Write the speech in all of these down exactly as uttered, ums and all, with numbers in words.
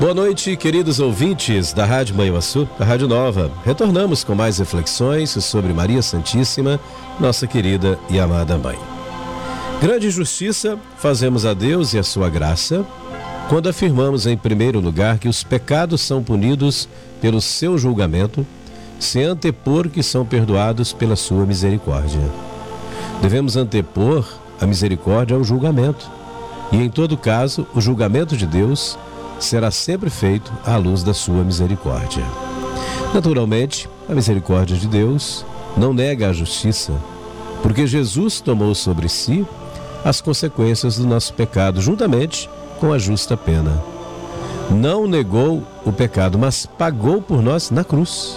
Boa noite, queridos ouvintes da Rádio Manhuaçu, da Rádio Nova. Retornamos com mais reflexões sobre Maria Santíssima, nossa querida e amada Mãe. Grande justiça fazemos a Deus e a sua graça quando afirmamos em primeiro lugar que os pecados são punidos pelo seu julgamento, sem antepor que são perdoados pela sua misericórdia. Devemos antepor a misericórdia ao julgamento, e em todo caso, o julgamento de Deus será sempre feito à luz da sua misericórdia. Naturalmente, a misericórdia de Deus não nega a justiça, porque Jesus tomou sobre si as consequências do nosso pecado, juntamente com a justa pena. Não negou o pecado, mas pagou por nós na cruz.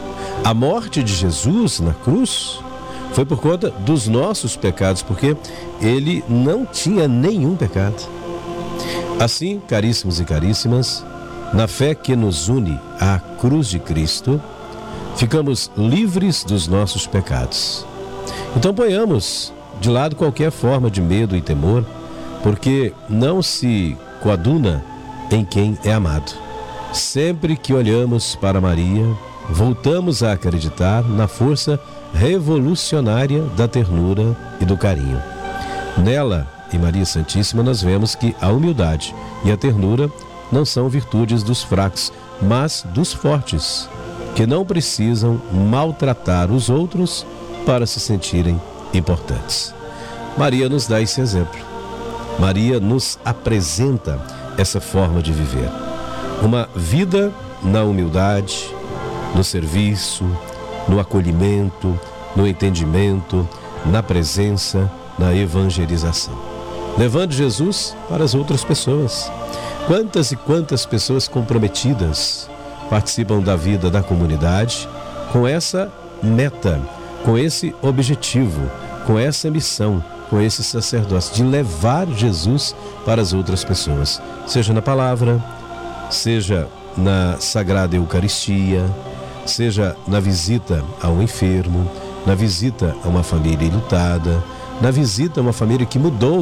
A morte de Jesus na cruz foi por conta dos nossos pecados, porque ele não tinha nenhum pecado. Assim, caríssimos e caríssimas, na fé que nos une à cruz de Cristo, ficamos livres dos nossos pecados. Então ponhamos de lado qualquer forma de medo e temor, porque não se coaduna em quem é amado. Sempre que olhamos para Maria, voltamos a acreditar na força revolucionária da ternura e do carinho. Nela, em Maria Santíssima, nós vemos que a humildade e a ternura não são virtudes dos fracos, mas dos fortes, que não precisam maltratar os outros para se sentirem importantes. Maria nos dá esse exemplo. Maria nos apresenta essa forma de viver. Uma vida na humildade, no serviço, no acolhimento, no entendimento, na presença, na evangelização, levando Jesus para as outras pessoas. Quantas e quantas pessoas comprometidas participam da vida da comunidade com essa meta, com esse objetivo, com essa missão, com esse sacerdócio de levar Jesus para as outras pessoas, seja na palavra, seja na Sagrada Eucaristia, seja na visita ao enfermo, na visita a uma família enlutada, na visita a uma família que mudou